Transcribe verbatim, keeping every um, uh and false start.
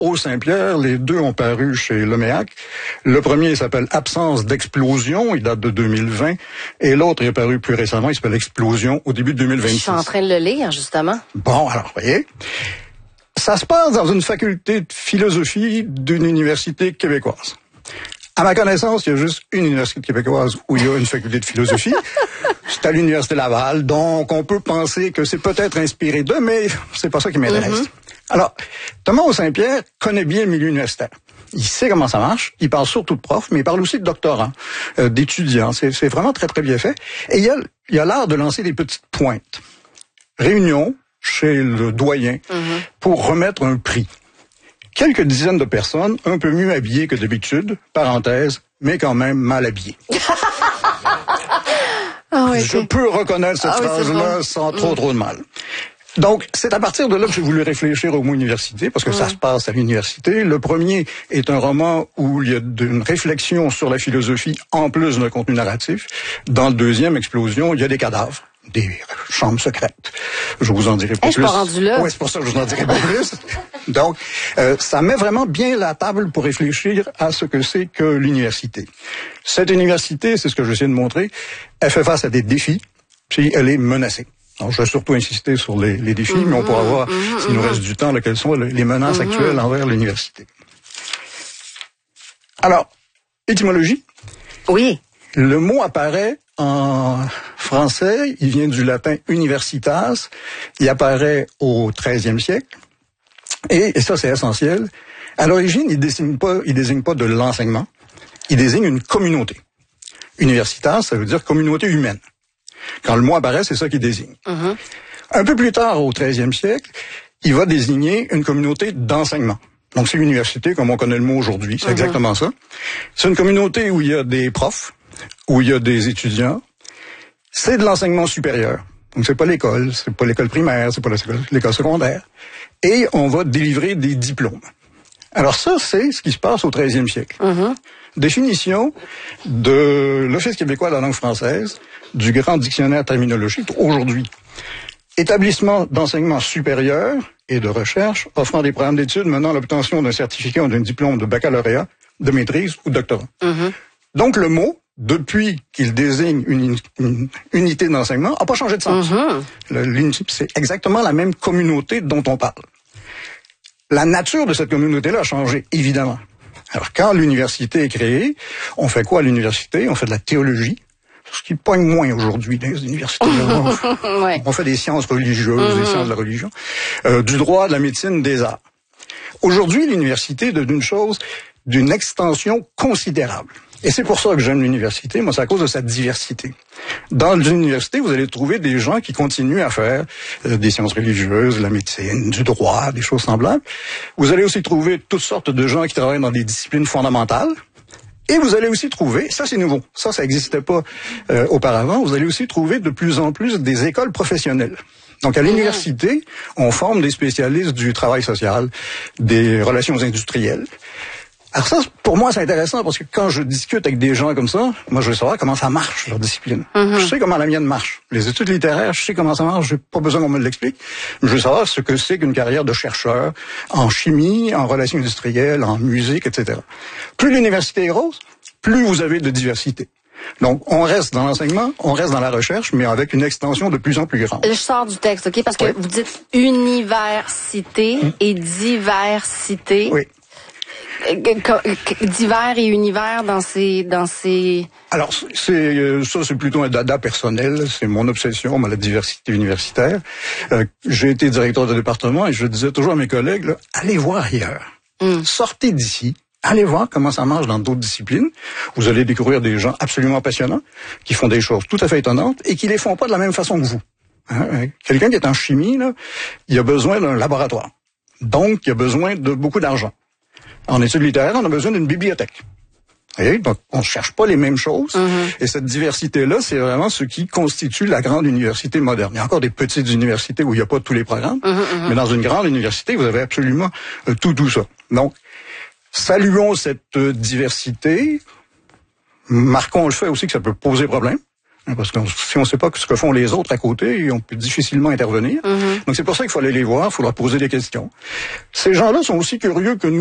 au Saint-Pierre. Les deux ont paru chez Leméac. Le premier s'appelle Absence d'explosion, il date de deux mille vingt. Et l'autre est paru plus récemment, il s'appelle Explosion, au début de deux mille vingt-six. Je suis en train de le lire, justement. Bon, alors, voyez, ça se passe dans une faculté de philosophie d'une université québécoise. À ma connaissance, il y a juste une université québécoise où il y a une faculté de philosophie. C'est à l'Université Laval, donc on peut penser que c'est peut-être inspiré d'eux, mais c'est pas ça qui m'intéresse. Mm-hmm. Alors, Thomas au Saint-Pierre connaît bien le milieu universitaire. Il sait comment ça marche, il parle surtout de profs, mais il parle aussi de doctorants, euh, d'étudiants. C'est, c'est vraiment très, très bien fait. Et il y a, il y a l'art de lancer des petites pointes. Réunion chez le doyen mm-hmm. pour remettre un prix. Quelques dizaines de personnes, un peu mieux habillées que d'habitude, parenthèse, mais quand même mal habillées. Ah oui, je okay. peux reconnaître cette ah phrase-là oui, sans trop, mmh. trop de mal. Donc, c'est à partir de là que j'ai voulu réfléchir au mot université, parce que mmh. ça se passe à l'université. Le premier est un roman où il y a une réflexion sur la philosophie, en plus d'un contenu narratif. Dans le deuxième, Explosion, il y a des cadavres. Des chambres secrètes. Je vous en dirai pas hey, plus. Je suis pas rendu là. Oui, c'est pour ça que je vous en dirai pas plus. Donc, euh, ça met vraiment bien la table pour réfléchir à ce que c'est que l'université. Cette université, c'est ce que j'essaie de montrer, elle fait face à des défis, puis elle est menacée. Alors, je vais surtout insister sur les, les défis, mmh, mais on pourra voir, mmh, s'il nous reste du temps, là, quelles sont les menaces mmh. actuelles envers l'université. Alors, étymologie. Oui. Le mot apparaît en français, il vient du latin universitas, il apparaît au treizième siècle, et, et ça c'est essentiel. À l'origine, il désigne pas, il désigne pas de l'enseignement, il désigne une communauté. Universitas, ça veut dire communauté humaine. Quand le mot apparaît, c'est ça qu'il désigne. Mm-hmm. Un peu plus tard, au treizième siècle, il va désigner une communauté d'enseignement. Donc c'est l'université, comme on connaît le mot aujourd'hui, c'est mm-hmm. exactement ça. C'est une communauté où il y a des profs, où il y a des étudiants, c'est de l'enseignement supérieur. Donc c'est pas l'école, c'est pas l'école primaire, c'est pas l'école secondaire. Et on va délivrer des diplômes. Alors ça, c'est ce qui se passe au treizième siècle. Mm-hmm. Définition de l'Office québécois de la langue française, du grand dictionnaire terminologique aujourd'hui. Établissement d'enseignement supérieur et de recherche offrant des programmes d'études menant à l'obtention d'un certificat ou d'un diplôme de baccalauréat, de maîtrise ou de doctorat. Mm-hmm. Donc le mot, depuis qu'il désigne une, une unité d'enseignement, n'a pas changé de sens. Mm-hmm. Le, c'est exactement la même communauté dont on parle. La nature de cette communauté-là a changé, évidemment. Alors, quand l'université est créée, on fait quoi à l'université? On fait de la théologie, ce qui pogne moins aujourd'hui dans les universités. Ouais. On fait des sciences religieuses, mm-hmm. des sciences de la religion, euh, du droit, de la médecine, des arts. Aujourd'hui, l'université est devenue une chose d'une extension considérable. Et c'est pour ça que j'aime l'université. Moi, c'est à cause de sa diversité. Dans l'université, vous allez trouver des gens qui continuent à faire euh, des sciences religieuses, la médecine, du droit, des choses semblables. Vous allez aussi trouver toutes sortes de gens qui travaillent dans des disciplines fondamentales. Et vous allez aussi trouver, ça c'est nouveau, ça ça n'existait pas euh, auparavant, vous allez aussi trouver de plus en plus des écoles professionnelles. Donc à l'université, on forme des spécialistes du travail social, des relations industrielles. Alors ça, pour moi, c'est intéressant parce que quand je discute avec des gens comme ça, moi, je veux savoir comment ça marche, leur discipline. Mm-hmm. Je sais comment la mienne marche. Les études littéraires, je sais comment ça marche, j'ai pas besoin qu'on me l'explique. Mais je veux savoir ce que c'est qu'une carrière de chercheur en chimie, en relations industrielles, en musique, et cetera. Plus l'université est grosse, plus vous avez de diversité. Donc, on reste dans l'enseignement, on reste dans la recherche, mais avec une extension de plus en plus grande. Je sors du texte, OK? Parce que oui. vous dites université mmh. et diversité. Oui. Divers et univers dans ces dans ces Alors c'est ça c'est plutôt un dada personnel, c'est mon obsession, moi, la diversité universitaire. Euh, j'ai été directeur de département et je disais toujours à mes collègues là, allez voir ailleurs. Mm. Sortez d'ici, allez voir comment ça marche dans d'autres disciplines. Vous allez découvrir des gens absolument passionnants qui font des choses tout à fait étonnantes et qui les font pas de la même façon que vous. Hein? Quelqu'un qui est en chimie là, il a besoin d'un laboratoire. Donc il a besoin de beaucoup d'argent. En études littéraires, on a besoin d'une bibliothèque. Et donc, on ne cherche pas les mêmes choses. Mm-hmm. Et cette diversité-là, c'est vraiment ce qui constitue la grande université moderne. Il y a encore des petites universités où il n'y a pas tous les programmes. Mm-hmm. Mais dans une grande université, vous avez absolument euh, tout, tout ça. Donc, saluons cette euh, diversité. Marquons le fait aussi que ça peut poser problème. Parce que si on ne sait pas ce que font les autres à côté, on peut difficilement intervenir. Mm-hmm. Donc c'est pour ça qu'il faut aller les voir, il faut leur poser des questions. Ces gens-là sont aussi curieux que nous.